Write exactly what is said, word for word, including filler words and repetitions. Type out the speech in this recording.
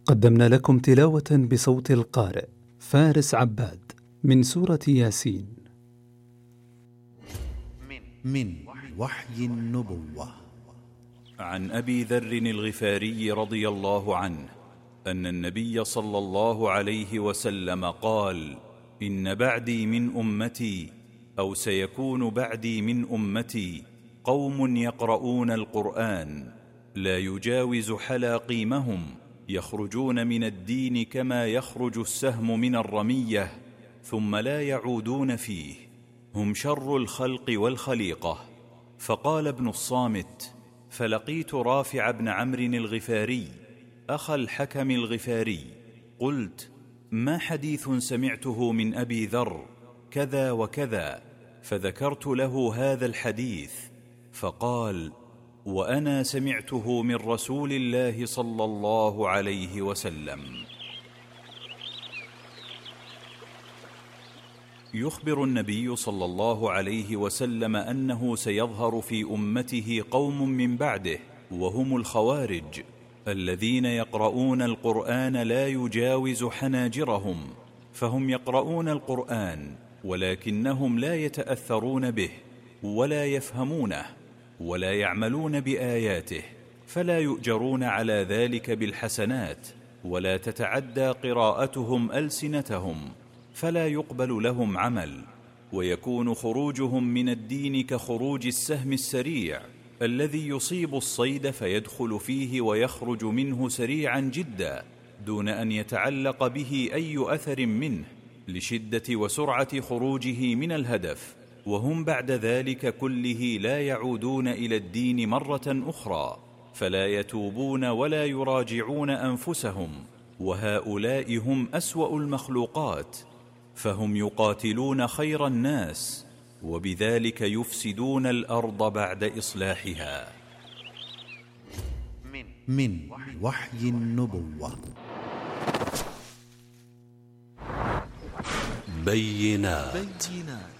قدمنا لكم تلاوة بصوت القارئ فارس عباد من سورة ياسين من وحي النبوة. عن أبي ذر الغفاري رضي الله عنه أن النبي صلى الله عليه وسلم قال: إن بعدي من أمتي أو سيكون بعدي من أمتي قوم يقرؤون القرآن لا يجاوز حلاقيمهم، يخرجون من الدين كما يخرج السهم من الرمية ثم لا يعودون فيه، هم شر الخلق والخليقة. فقال ابن الصامت: فلقيت رافع بن عمرو الغفاري أخا الحكم الغفاري، قلت: ما حديث سمعته من أبي ذر كذا وكذا، فذكرت له هذا الحديث، فقال: وأنا سمعته من رسول الله صلى الله عليه وسلم. يخبر النبي صلى الله عليه وسلم أنه سيظهر في أمته قوم من بعده وهم الخوارج الذين يقرؤون القرآن لا يجاوز حناجرهم، فهم يقرؤون القرآن ولكنهم لا يتأثرون به ولا يفهمونه ولا يعملون بآياته، فلا يؤجرون على ذلك بالحسنات، ولا تتعدى قراءتهم ألسنتهم، فلا يقبل لهم عمل، ويكون خروجهم من الدين كخروج السهم السريع الذي يصيب الصيد فيدخل فيه ويخرج منه سريعا جدا دون أن يتعلق به أي أثر منه لشدة وسرعة خروجه من الهدف، وهم بعد ذلك كله لا يعودون إلى الدين مرة أخرى، فلا يتوبون ولا يراجعون أنفسهم، وهؤلاء هم أسوأ المخلوقات، فهم يقاتلون خير الناس وبذلك يفسدون الأرض بعد إصلاحها. من وحي النبوة. بينات